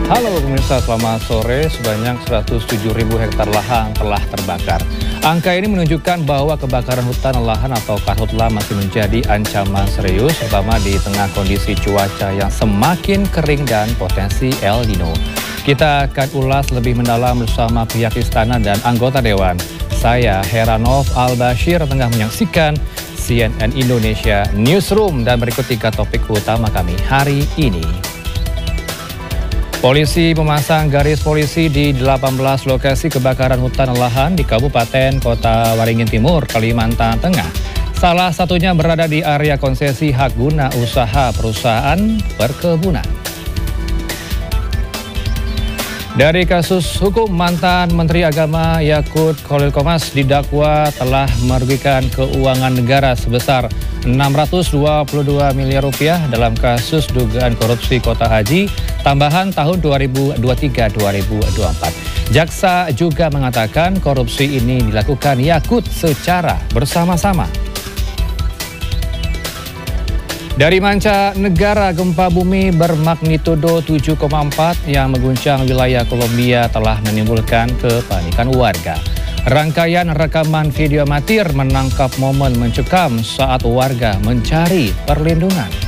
Halo pemirsa, selamat sore. Sebanyak 107.000 hektar lahan telah terbakar. Angka ini menunjukkan bahwa kebakaran hutan lahan atau karhutla masih menjadi ancaman serius, terutama di tengah kondisi cuaca yang semakin kering dan potensi El Nino. Kita akan ulas lebih mendalam bersama pihak istana dan anggota dewan. Saya Heranov Al-Bashir tengah menyaksikan CNN Indonesia Newsroom, dan berikut 3 topik utama kami hari ini. Polisi memasang garis polisi di 18 lokasi kebakaran hutan lahan di Kabupaten Kota Waringin Timur, Kalimantan Tengah. Salah satunya berada di area konsesi hak guna usaha perusahaan perkebunan. Dari kasus hukum, mantan Menteri Agama Yakut Khalil Qomas didakwa telah merugikan keuangan negara sebesar 622 miliar rupiah dalam kasus dugaan korupsi kota haji tambahan tahun 2023-2024. Jaksa juga mengatakan korupsi ini dilakukan Yakut secara bersama-sama. Dari mancanegara, gempa bumi bermagnitudo 7,4 yang mengguncang wilayah Kolombia telah menimbulkan kepanikan warga. Rangkaian rekaman video amatir menangkap momen mencekam saat warga mencari perlindungan.